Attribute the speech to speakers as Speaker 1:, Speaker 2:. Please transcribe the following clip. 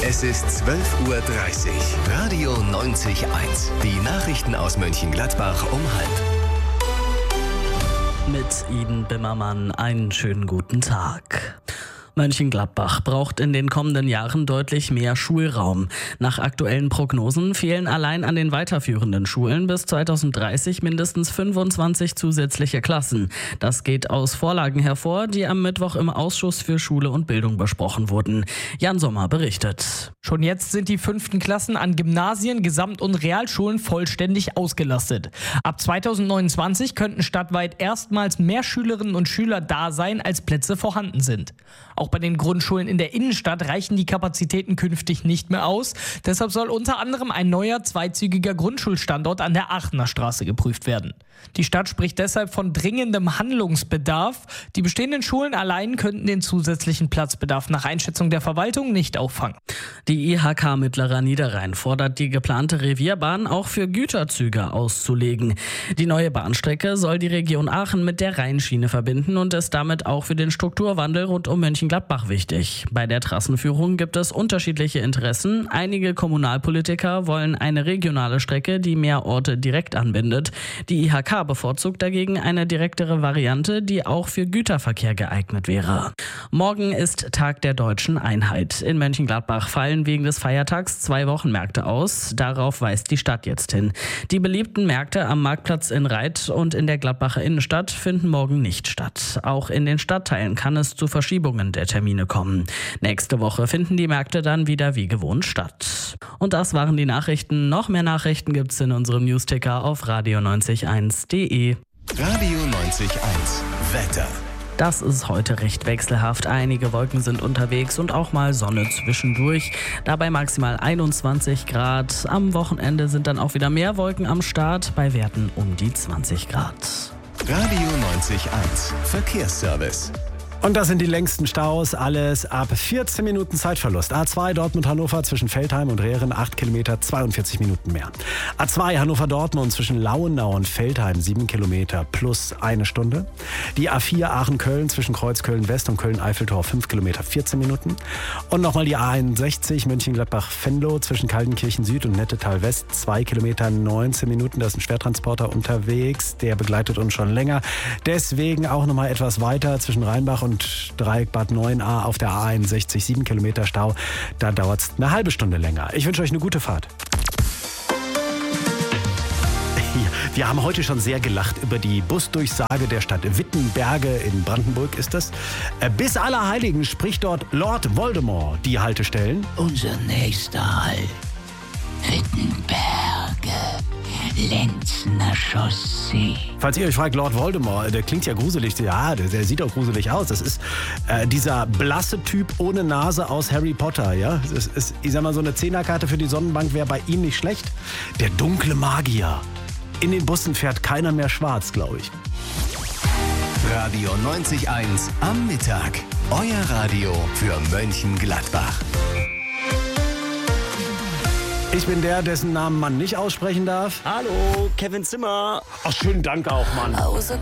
Speaker 1: Es ist 12:30 Uhr. Radio 90.1. Die Nachrichten aus Mönchengladbach um 12:30.
Speaker 2: Mit Iden Bimmermann einen schönen guten Tag. Mönchengladbach braucht in den kommenden Jahren deutlich mehr Schulraum. Nach aktuellen Prognosen fehlen allein an den weiterführenden Schulen bis 2030 mindestens 25 zusätzliche Klassen. Das geht aus Vorlagen hervor, die am Mittwoch im Ausschuss für Schule und Bildung besprochen wurden. Jan Sommer berichtet.
Speaker 3: Schon jetzt sind die 5. Klassen an Gymnasien, Gesamt- und Realschulen vollständig ausgelastet. Ab 2029 könnten stadtweit erstmals mehr Schülerinnen und Schüler da sein, als Plätze vorhanden sind. Auch bei den Grundschulen in der Innenstadt reichen die Kapazitäten künftig nicht mehr aus. Deshalb soll unter anderem ein neuer zweizügiger Grundschulstandort an der Aachener Straße geprüft werden. Die Stadt spricht deshalb von dringendem Handlungsbedarf. Die bestehenden Schulen allein könnten den zusätzlichen Platzbedarf nach Einschätzung der Verwaltung nicht auffangen.
Speaker 2: Die IHK Mittlerer Niederrhein fordert, die geplante Revierbahn auch für Güterzüge auszulegen. Die neue Bahnstrecke soll die Region Aachen mit der Rheinschiene verbinden und ist damit auch für den Strukturwandel rund um Mönchengladbach wichtig. Bei der Trassenführung gibt es unterschiedliche Interessen. Einige Kommunalpolitiker wollen eine regionale Strecke, die mehr Orte direkt anbindet. Die IHK bevorzugt dagegen eine direktere Variante, die auch für Güterverkehr geeignet wäre. Morgen ist Tag der Deutschen Einheit. In Mönchengladbach fallen wegen des Feiertags 2 Wochenmärkte aus. Darauf weist die Stadt jetzt hin. Die beliebten Märkte am Marktplatz in Reit und in der Gladbacher Innenstadt finden morgen nicht statt. Auch in den Stadtteilen kann es zu Verschiebungen der Termine kommen. Nächste Woche finden die Märkte dann wieder wie gewohnt statt. Und das waren die Nachrichten. Noch mehr Nachrichten gibt's in unserem Newsticker auf radio901.de.
Speaker 1: Radio 90.1. Wetter.
Speaker 2: Das ist heute recht wechselhaft. Einige Wolken sind unterwegs und auch mal Sonne zwischendurch. Dabei maximal 21 Grad. Am Wochenende sind dann auch wieder mehr Wolken am Start, bei Werten um die 20 Grad.
Speaker 1: Radio 90.1. Verkehrsservice.
Speaker 4: Und das sind die längsten Staus, alles ab 14 Minuten Zeitverlust. A2 Dortmund-Hannover zwischen Feldheim und Rehren 8 Kilometer, 42 Minuten mehr. A2 Hannover-Dortmund zwischen Lauenau und Feldheim 7 Kilometer plus 1 Stunde. Die A4 Aachen-Köln zwischen Kreuzköln-West und Köln-Eiffeltor 5 Kilometer, 14 Minuten. Und nochmal die A61 Mönchengladbach-Venlo zwischen Kaldenkirchen-Süd und Nettetal-West 2 Kilometer, 19 Minuten. Da ist ein Schwertransporter unterwegs, der begleitet uns schon länger. Deswegen auch nochmal etwas weiter zwischen Rheinbach und Dreieck Bad 9a auf der A61 7 Kilometer Stau. Da dauert es eine halbe Stunde länger. Ich wünsche euch eine gute Fahrt. Wir haben heute schon sehr gelacht über die Busdurchsage der Stadt Wittenberge in Brandenburg ist das. Bis Allerheiligen spricht dort Lord Voldemort die Haltestellen.
Speaker 5: Unser nächster Halt. Wittenberge. Lenzner Chaussee.
Speaker 4: Falls ihr euch fragt, Lord Voldemort, der klingt ja gruselig. Ja, der sieht auch gruselig aus. Das ist dieser blasse Typ ohne Nase aus Harry Potter. Ja? Das ist, ich sag mal, so eine 10er-Karte für die Sonnenbank wäre bei ihm nicht schlecht. Der dunkle Magier. In den Bussen fährt keiner mehr schwarz, glaube ich.
Speaker 1: Radio 90.1 am Mittag. Euer Radio für Mönchengladbach.
Speaker 4: Ich bin der, dessen Namen man nicht aussprechen darf.
Speaker 6: Hallo, Kevin Zimmer.
Speaker 4: Ach, schönen Dank auch, Mann.